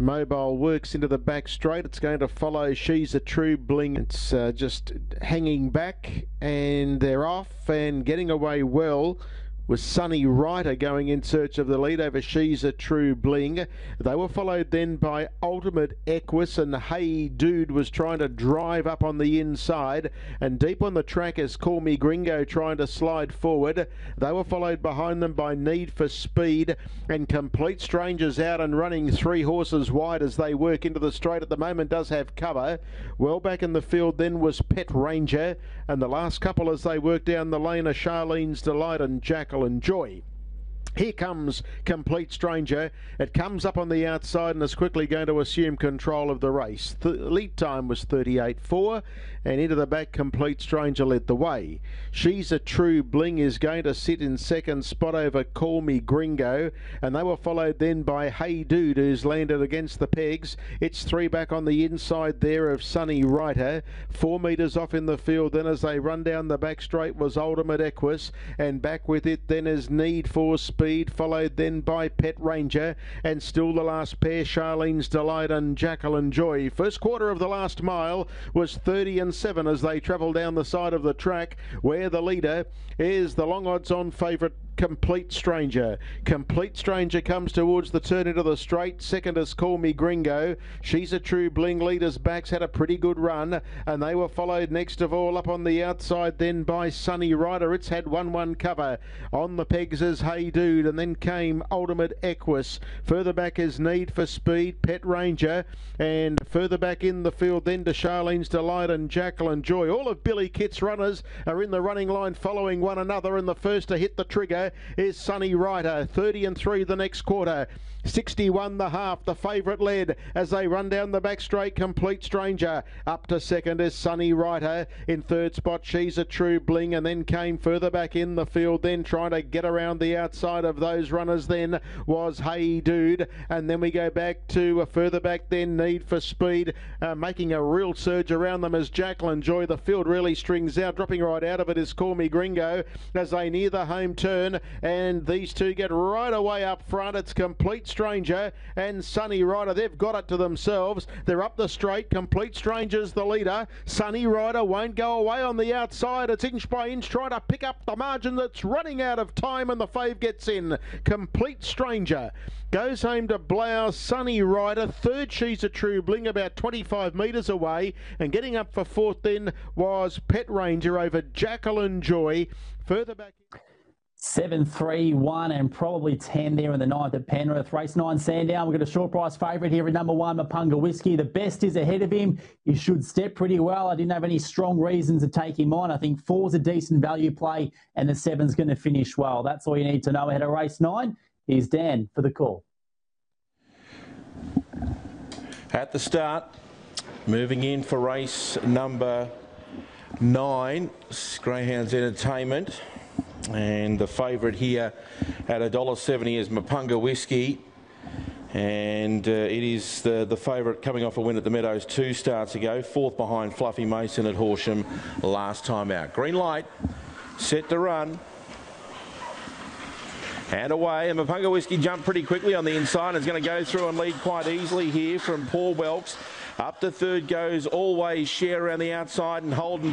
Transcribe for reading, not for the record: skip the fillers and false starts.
Mobile works into the back straight. It's going to follow She's a True Bling. It's just hanging back, and they're off and getting away well. Was Sunny Ryder going in search of the lead over She's a True Bling. They were followed then by Ultimate Equus, and Hey Dude was trying to drive up on the inside, and deep on the track is Call Me Gringo trying to slide forward. They were followed behind them by Need for Speed, and Complete Strangers out and running 3 horses wide as they work into the straight. At the moment does have cover. Well back in the field then was Pet Ranger, and the last couple as they work down the lane are Charlene's Delight and Jackal and Joy. Here comes Complete Stranger. It comes up on the outside and is quickly going to assume control of the race. The lead time was 38.4, and into the back Complete Stranger led the way. She's a True Bling is going to sit in second spot over Call Me Gringo, and they were followed then by Hey Dude, who's landed against the pegs. It's 3 back on the inside there of Sunny Ryder. 4 metres off in the field then as they run down the back straight was Ultimate Equus, and back with it then is Need for Speed, followed then by Pet Ranger, and still the last pair, Charlene's Delight and Jackal and Joy. First quarter of the last mile was 30-7 as they travel down the side of the track, where the leader is the long odds on favourite Complete Stranger. Complete Stranger comes towards the turn into the straight. Second is Call Me Gringo. She's a True Bling. Leaders' backs had a pretty good run, and they were followed next of all up on the outside then by Sunny Ryder. It's had 1-1 cover. On the pegs is Hey Dude, and then came Ultimate Equus. Further back is Need for Speed, Pet Ranger, and further back in the field then to Charlene's Delight and Jackal and Joy. All of Billy Kitt's runners are in the running line following one another, and the first to hit the trigger is Sunny Ryder. 30-3 the next quarter. 61 the half. The favourite led as they run down the back straight. Complete Stranger. Up to second is Sunny Ryder. In third spot She's a True Bling, and then came further back in the field then trying to get around the outside of those runners then was Hey Dude, and then we go back to further back then Need for Speed, making a real surge around them as Jackal and Joy. The field really strings out. Dropping right out of it is Call Me Gringo as they near the home turn, and these two get right away up front. It's Complete Stranger and Sunny Ryder. They've got it to themselves. They're up the straight. Complete Stranger's the leader. Sunny Ryder won't go away on the outside. It's inch by inch trying to pick up the margin that's running out of time, and the fave gets in. Complete Stranger goes home to blow. Sunny Ryder third, She's a True Bling, about 25 metres away, and getting up for fourth then was Pet Ranger over Jackal and Joy. Further back 7, 3, 1 and probably 10 there in the 9th at Penrith. Race 9 Sandown. We've got a short price favourite here at number 1, Mapunga Whiskey. The best is ahead of him. He should step pretty well. I didn't have any strong reasons to take him on. I think 4's a decent value play, and the 7's going to finish well. That's all you need to know ahead of race 9. Here's Dan for the call. At the start, moving in for race number 9, Greyhounds Entertainment. And the favourite here at $1.70 is Mapunga Whiskey. And it is the favourite coming off a win at the Meadows 2 starts ago. 4th behind Fluffy Mason at Horsham last time out. Green light, set to run. And away, and Mapunga Whiskey jumped pretty quickly on the inside. It's going to go through and lead quite easily here from Paul Welks. Up to third goes Always Share around the outside, and Holden